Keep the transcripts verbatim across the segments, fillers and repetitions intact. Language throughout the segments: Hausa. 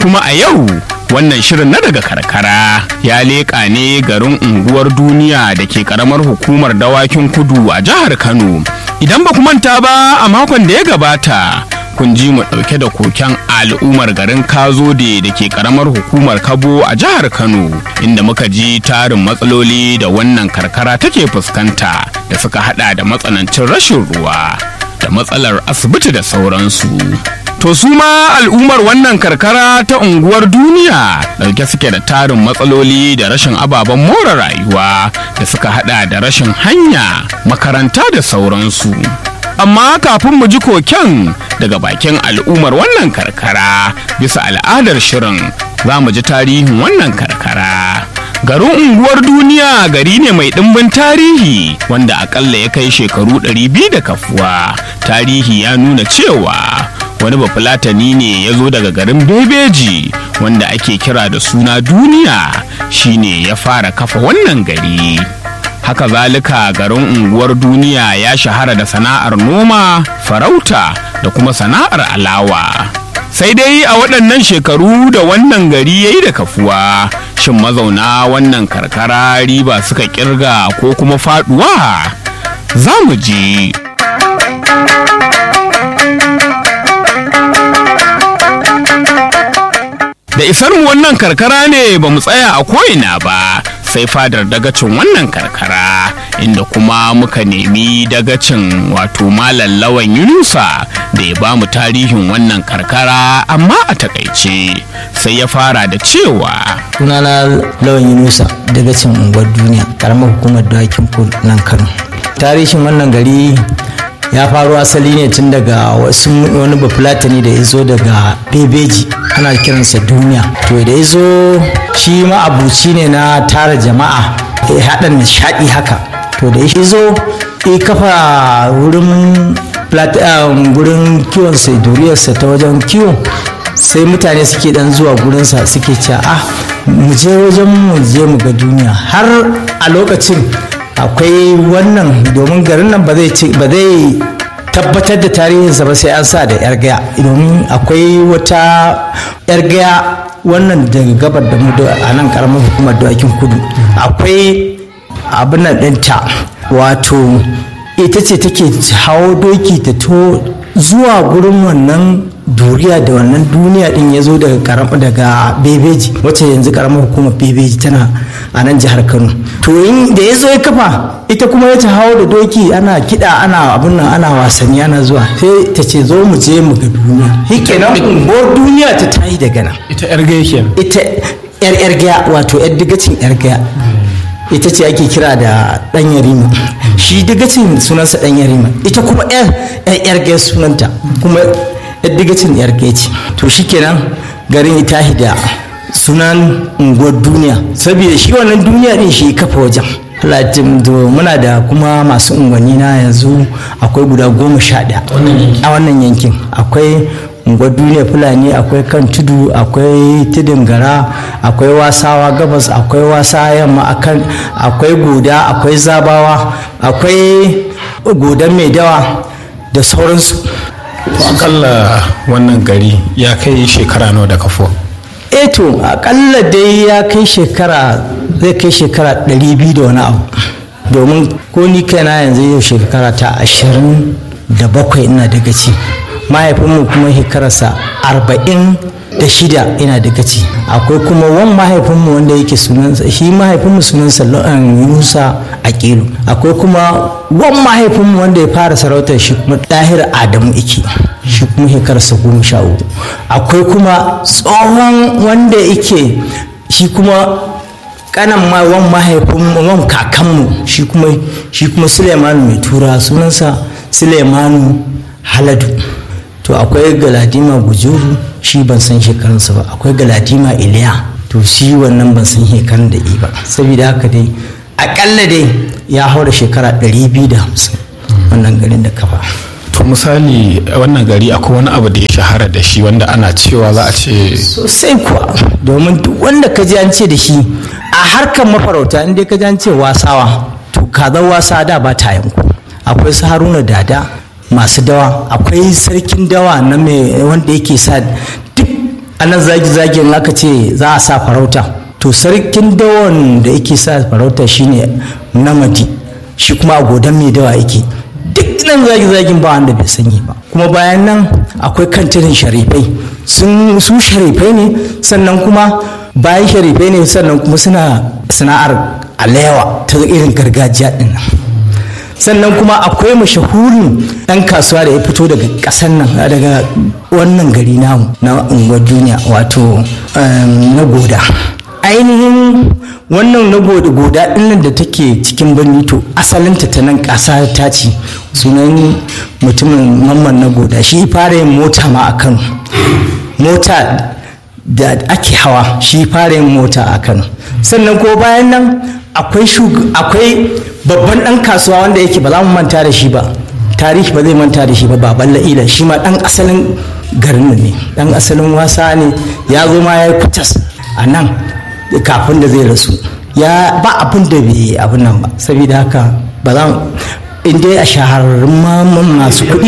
kuma a yau wannan shirin na daga karkara ya leƙa ne garin unguwar duniya da ke karamar hukumar dawakin kudu a jihar Kano. Idan ba ku manta ba a makon da ya gabata kun ji mu ɗauke da koken al'ummar garin Kazode da ke karamar hukumar Kabo a jihar Kano, inda muka ji tarin matsaloli da wannan karkara take fuskanta da suka hada da matsanancin rashin ruwa da matsalar asibiti da sauransu. To su ma al'ummar wannan karkara ta unguwar duniya dauke suke da tarin matsaloli da rashin ababen more rayuwa da suka hada da rashin hanya, makaranta da sauransu. Amma kafin mu ji koken daga bakin al'ummar wannan karkara, bisa al'adar shirin za mu ji tarihin wannan karkara. Garin unguwar duniya gari ne mai ɗimbin tarihi wanda akalla ya kai shekaru ɗari biyu da kafuwa. Tarihi ya nuna cewa wani bafulatani ne ya zo daga garin Bebeji wanda ake kira da suna Duniya, shine ya fara kafa wannan gari. Haka zalika garin unguwar duniya ya shahara da sana'ar noma, farauta da kuma sana'ar alawa. Sai dai a waɗannan shekaru da wannan gari ya yi da kafuwa, shin mazauna wannan karkara riba suka kirga ko kuma faɗuwa? Za mu ji. Da isar mu wannan karkara ne ba mu tsaya a ko'ina ba, sai fadar dagacin wannan karkara, inda kuma muka nemi dagacin wato Malam Lawan Yunusa da ya ba mu tarihin wannan karkara, amma a takaice sai ya fara da cewa sunana Lawan Yunusa, dagacin unguwar duniya, karamar hukumar dawakin kudu nan Kano. Tarihin wannan gari ya faru asali ne tun daga wasu wani bafulatani da ya zo daga Bebeji, ana kiransa Duniya. To da ya zo shi ma abuci ne na tara jama'a, ya haɗa nishaɗi haka. To da ya zo ya kafa wurin gurin kiwon sai duriyarsa ta wajen kiwo, sai mutane suke dan zuwa gurinsa suke cewa ah mu je wajen mu je mu ga duniya. Har a lokacin akwai wannan, domin garin nan ba zai ba zai tabbatar da tarihinsa ba sai an sa da yar gaya, domin akwai wata yar gaya wannan daga gabar da mu a nan karamar hukumar dawakin kudu, akwai abin nan ɗinta, wato ita ce take hawo doki ta to zuwa gurin wannan duriya da wannan duniya din ya zo daga karama daga Bebeji, wacce yanzu karamar hukumar Bebeji tana a nan jihar Kano. To da ya zo ya kafa, ita kuma ya ta hawo da doki, ana kiɗa ana abin nan ana wasanni ana zuwa, sai ta ce zo mu je mu ga duniya. Shikenan unguwar duniya ta tayi daga nan. ita yar gaya kenan. Ita yar yar gaya, wato yar digacin yar gaya. Ita ce ake kira da ɗan yarima, shi digacin sunansa ɗan yarima, ita kuma yar yar gaya sunanta, kuma yar digacin yar gaya ce. To shikenan garin ita da sunan unguwar duniya, saboda shi wannan duniya din shi kafa wajen. Latin do muna da kuma masu unguwanni na yanzu akwai guda goma sha ɗaya a wannan yankin. Akwai unguwar duniya Fulani, akwai kan tudu, akwai tudun gara, akwai wasawa gabas, akwai wasa yamma, akan akwai goda, akwai zabawa, akwai godan mai dawa da sauransu. Akalla wannan gari ya kai shekara nawa da kafo? Eh to akalla dai ya kai shekara zai kai shekara ɗari biyu da wani abu, domin ko ni kaina yanzu yau shekara ta ashirin da bakwai ina daga ci, mahaifinmu kuma shekararsa arba'in da shida ina daga ci. Akwai kuma wan mahaifinmu wanda yake sunansa, shi mahaifinmu sunansa Yunusa Aqilu. Akwai kuma wan mahaifinmu wanda ya fara sarautar, shi kuma Dahir Adamu Iki, shi kuma shekararsa goma sha uku. Akwai kuma tsohon wanda yake shi kuma kanan ma wan mahaifinmu wan kakanmu, shi kuma shi kuma Suleimanu mai tura, sunansa Suleimanu Haladu. To akwai Galadima Gujuru, shi ban san shekarunsa ba. Akwai Galadima Iliya, to shi wannan ban san shekarun da yi ba. Saboda haka dai akalla dai ya haura shekara ɗari biyu da hamsin wannan garin da kafa. To misali wannan gari akwai wani abu da ya shahara da shi wanda ana cewa za a ce sosai kuwa, domin duk wanda ka ji an ce da shi a harkar mafarauta, inda ka ji an ce wasawa, to kazan wasa da ba ta yanku. Akwai su Haruna Dada masu dawa, akwai sarkin dawa na mai wanda yake sa duk anan zagi-zagin aka ce za a sa farauta, to sarkin dawon da yake sa farauta shine namadi, shi kuma a godon mai dawa yake. Duk nan zagi-zagin ba wanda bai sani ba. Kuma bayan nan akwai kantirin sharifai, sun su sharifai ne, sannan kuma bayan sharifai ne sannan kuma suna sana'ar alewa ta irin gargajiya din nan. Sannan kuma akwai mashahurin ɗan kasuwa da ya fito daga ƙasar nan, daga wannan gari namu na unguwar duniya, wato na goda. Ainihin wannan na goda goda ɗinnan da take cikin birni, to asalinta ta nan ƙasa ta ce, sunan mutumin mamman na goda, shi fara yin mota ma a Kano. Mota da ake hawa shi fara yin mota a Kano. Sannan ko bayan nan akwai akwai babban ɗan kasuwa wanda yake ba za mu manta da shi ba, tarihi ba zai manta da shi ba, baban la'ila, shi ma ɗan asalin garin ne, ɗan asalin wasa ne, ya zo ma ya yi kutas a nan kafin da zai rasu, ya ba abin da bai abin nan ba. Saboda haka ba za mu, in dai a shahararrun masu kuɗi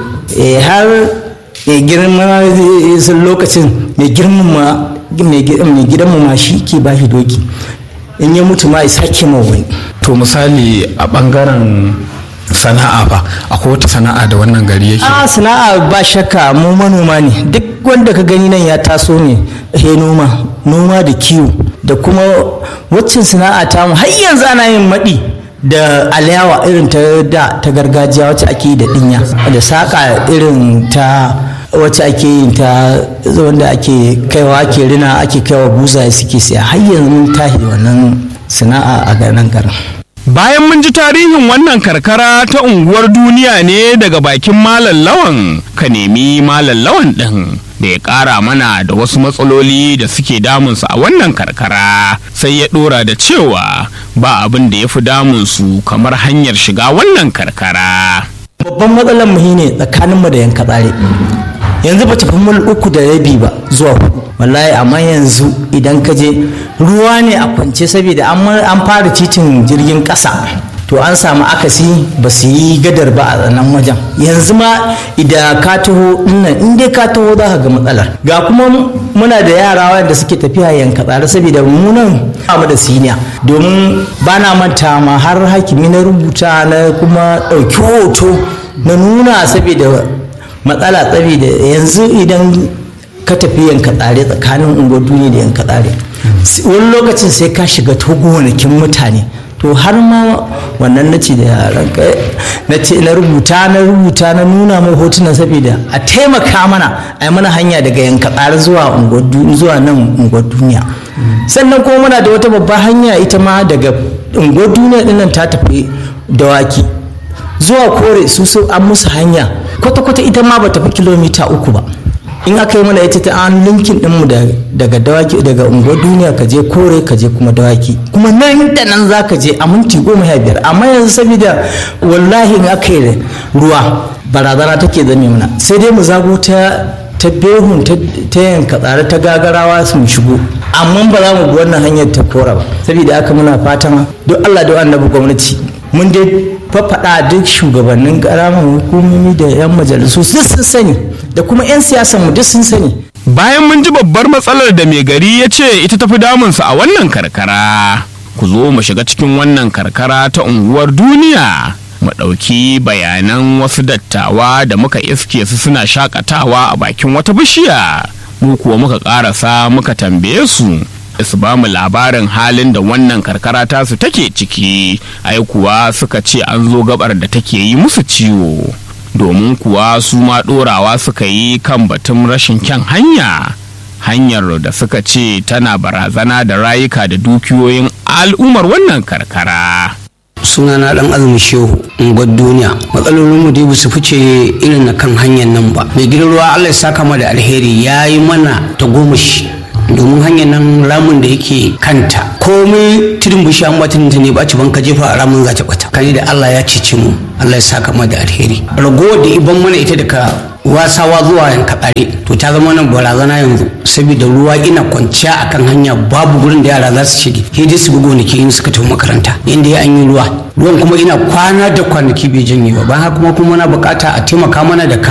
ne, har mai girma sun lokacin mai girma mai gidanmu ma shi ke ba shi doki, in ya mutu ma ya sake ma wani. To misali a bangaren sana'a ba, akwai wata sana'a da wannan gari yake? A sana'a ba shakka mu manoma ne, duk wanda ka gani nan ya taso ne he noma noma da kiwo, da kuma waccan sana'a ta mu har yanzu ana yin maɗi da alayawa irin ta da ta gargajiya wacce ake yi da dinya, da saƙa irin ta wacce ake yin ta wanda ake kaiwa ake rina ake kaiwa buzaye suke siya, har yanzu mun tahi wannan sana'a a garin garin. Bayan mun ji tarihin wannan karkara ta unguwar duniya ne daga bakin Malam Lawan, ka nemi Malam Lawan ɗin da ya ƙara mana da wasu matsaloli da suke damunsu a wannan karkara, sai ya ɗora da cewa ba abin da ya fi damunsu kamar hanyar shiga wannan karkara. Babban matsalar mu ne tsakaninmu da yanka tsare, yanzu ba tafi mul uku da rabi ba zuwa hudu wallahi, amma yanzu idan ka je ruwa ne a kwance, saboda an fara titin jirgin ƙasa, to an samu akasi ba su yi gadar ba a nan wajen. Yanzu ma idan ka taho nan, in dai ka taho za ka ga matsalar. Ga kuma muna da yara wanda suke tafiya yanka tsare, saboda mu nan mu da siniya, domin ba na manta ma har hakimi na rubuta na kuma ɗauki hoto na nuna, saboda matsala. Saboda yanzu idan ka tafi yanka tsare tsakanin unguwar duniya da yanka tsare, wani lokacin sai ka shiga gonakin mutane, to har ma wannan na ce da yaran na ce na rubuta na rubuta na nuna mai hotunan, saboda a taimaka mana a yi mana hanya daga yanka tsare zuwa unguwar zuwa nan unguwar duniya. Sannan kuma muna da wata babbar hanya ita ma daga unguwar duniya dinnan ta tafi dawaki zuwa kore, su su an musu hanya kwata-kwata ita ma ba tafi kilomita uku ba. In aka yi mana ita ta an linkin dinmu daga dawaki, daga unguwar duniya ka je kore ka je kuma dawaki, kuma nan da nan za ka je a minti goma sha biyar. Amma yanzu saboda wallahi in aka yi ruwa barazana take zame mana, sai dai mu zago ta ta behun ta yanka tsare ta gagarawa su mu shigo, amma ba za mu bi wannan hanyar ta kora ba. Saboda haka muna fatan duk Allah da annabi gwamnati mun dai fafaɗa duk shugabannin ƙaramin hukumomi da 'yan majalisu duk sun sani, da kuma 'yan siyasan mu duk sun sani. Bayan mun ji babbar matsalar da mai gari ya ce ita tafi damunsa a wannan karkara, ku zo mu shiga cikin wannan karkara ta unguwar duniya, mu ɗauki bayanan wasu dattawa da muka iske su suna shakatawa a bakin wata bishiya, mu kuwa muka ƙarasa muka tambaye su su ba mu labarin halin da wannan karkara tasu take ciki. Ai kuwa suka ce an zo gabar da take yi musu ciwo, domin kuwa su ma ɗorawa suka yi kan batun rashin kyan hanya, hanyar da suka ce tana barazana da rayuka da dukiyoyin al'ummar wannan karkara. Sunana dan azumi shehu unguwar duniya. Matsalolin mu dai ba su fice irin na kan hanyar nan ba. Mai gidan ruwa Allah ya saka mu da alheri, ya yi mana ta gomashi, domin hanyar nan ramin da yake kanta komai tudun bushi an bata ta ne ba ci ban ka jefa a ramin za ta bata. Kani da Allah ya cici mu, Allah ya saka mu da alheri. Ragowar da iban mana ita daga wasawa zuwa yanka tsare, to ta zama nan barazana yanzu, saboda ruwa ina kwanciya akan hanya, babu gurin da yara za su shige, sai dai su bi gonaki in suka tafi makaranta inda ya an yi ruwa. Ruwan kuma ina kwana da kwanaki bai janye ba. Bayan haka kuma kuma na bukata a taimaka mana da ka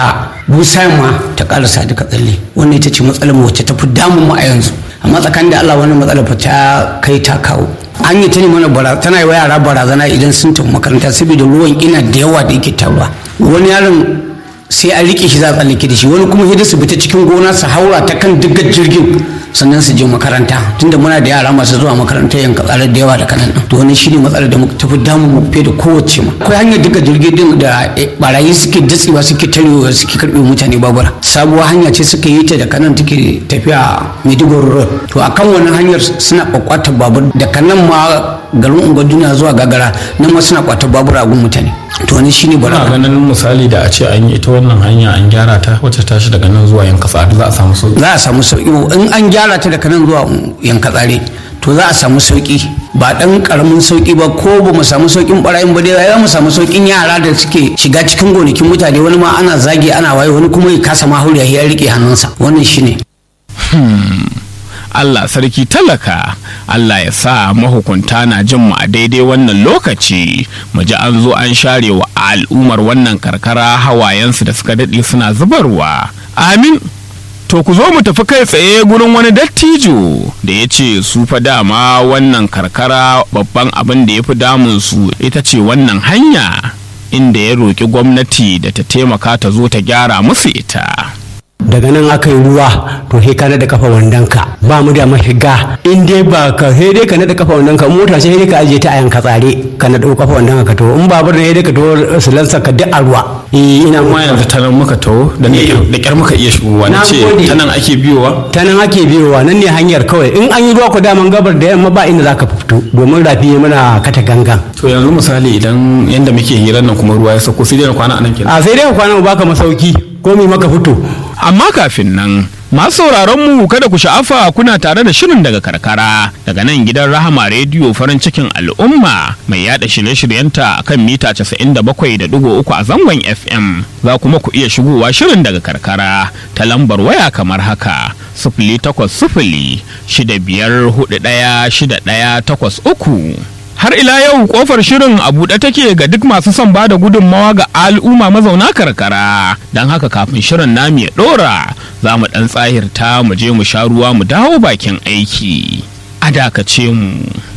busa ma ta karasa duka tsalle. Wannan ita ce matsalar mu wacce ta fi damun mu a yanzu, amma tsakanin da Allah wannan matsalar fa ta kai ta kawo. An yi ta ne mana bara tana yi wa yara barazana idan sun tafi makaranta saboda ruwan ina da yawa da yake taruwa. Wani yaron sai an rike shi za a tsallake da shi, wani kuma hidda su bi ta cikin gona su haura ta kan dukkan jirgin sannan su je makaranta, tunda muna da yara masu zuwa makarantar yanka tsare da yawa da kanan to wannan shine matsalar da muka tafi damu mu fiye da kowace ma. Akwai hanyar duka jirgin din da barayi suke datsewa suke tarewa suke karbe mutane babura, sabuwar hanya ce suka yi ta da kanan take tafiya Maiduguri road, to akan wannan hanyar suna kwakwatar babur da kanan ma garin unguwar duniya zuwa gagara nan ma suna kwatar babur a gun mutane. To wannan shine bara ganin misali da a ce an yi ita wannan hanya an gyara ta wacce tashi daga nan zuwa yanka tsare za a samu sauki. Za a samu sauki in an gyara ta daga nan zuwa yanka tsare to za a samu sauki, ba dan karamin sauki ba, ko ba mu samu saukin barayin ba dai za mu samu saukin yara da suke shiga cikin gonakin mutane, wani ma ana zage ana waye, wani kuma ya kasa ma hauriya ya rike hannunsa. Wannan shine Allah sarki talaka, Allah ya sa mahukunta na jin mu a daidai wannan lokaci, mu ji an zo an share wa al'ummar wannan karkara hawayensu da suka daɗe suna zubarwa. Amin. To ku zo mu tafi kai tsaye gurin wani dattijo da ya ce su fa dama wannan karkara babban abin da ya fi damun su ita ce wannan hanya, inda ya roƙi gwamnati da ta taimaka ta zo ta gyara musu ita. Daga nan aka yi ruwa to he ka naɗa kafa wandonka, ba mu da mashiga in dai ba ka he dai ka naɗa kafa wandonka, mota sai dai ka ajiye ta a yanka tsare ka naɗa kafa wandonka ka to, in babur ne dai ka to silansa ka duk a ruwa. Eh ina ma yanzu ta nan muka to da da kyar muka iya shigowa, na ce ta nan ake biyowa ta nan ake biyowa nan ne hanyar kawai, in an yi ruwa ku daman gabar da yamma ba inda zaka fito domin rafi muna kata gangan. To yanzu misali idan yanda muke hirar nan kuma ruwa ya sauko sai dai kwana a nan kenan. A sai dai kwana mu baka masauki ko me maka fito. Amma kafin nan masu sauraron mu kada ku sha'afa kuna tare da shirin daga karkara daga nan gidan Rahama rediyo farin cikin al'umma mai yada shirye-shiryenta akan mita casa'in da bakwai da digo uku a zangon F M. Za kuma ku iya shigowa shirin daga karkara ta lambar waya kamar haka sifili takwas sifili shida biyar hudu ɗaya shida ɗaya takwas uku. Har ila yau kofar shirin a buɗe take ga duk masu son bada gudunmawa ga al'umma mazauna karkara. Don haka kafin shirin namu ya ɗora za mu ɗan tsahirta mu je mu sha ruwa mu dawo bakin aiki. A dakace mu.